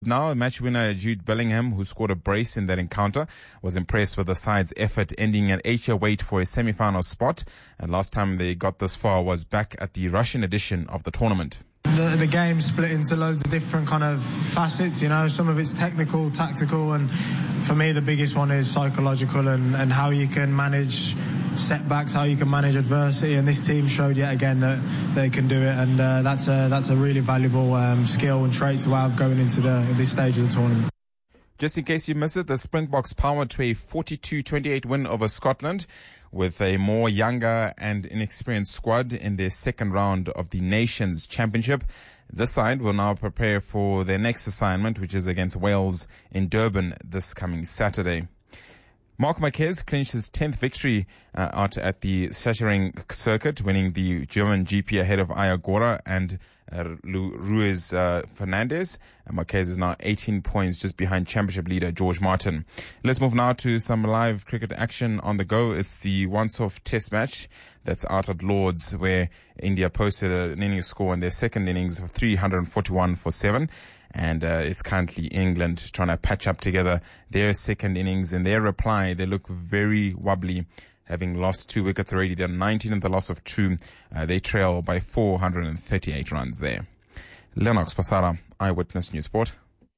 Now, match winner Jude Bellingham, who scored a brace in that encounter, was impressed with the side's effort, ending an 8-year wait for a semi-final spot. And last time they got this far was back at the Russian edition of the tournament. The game split into loads of different kind of facets, you know. Some of it's technical, tactical, and for me the biggest one is psychological and how you can manage setbacks, how you can manage adversity. And this team showed yet again that they can do it, and that's a really valuable skill and trait to have going into this stage of the tournament. Just in case you missed it, the Springboks powered to a 42-28 win over Scotland with a more younger and inexperienced squad in their second round of the Nations Championship. This side will now prepare for their next assignment, which is against Wales in Durban this coming Saturday. Marc Marquez clinched his 10th victory out at the Sachsenring circuit, winning the German GP ahead of Ayagora and Ruiz Fernandez. Marquez is now 18 points just behind championship leader George Martin. Let's move now to some live cricket action on the go. It's the once-off test match that's out at Lords, where India posted an innings score in their second innings of 341 for 7. And it's currently England trying to patch up together their second innings. In their reply, they look very wobbly, having lost 2 wickets already. They're 19 and the loss of 2. They trail by 438 runs there. Lennox Pasara, Eyewitness News Sport.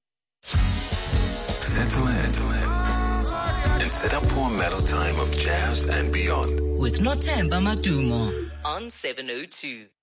Settle in and set up for a mellow time of jazz and beyond. With Nothemba Madumo on 702.